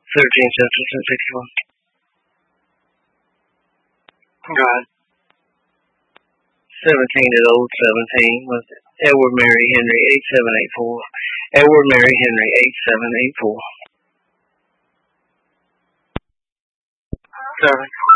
13 Central 1061. God. 17 at Old 17 was Edward Mary Henry 8784. Edward Mary Henry 8784. Sorry.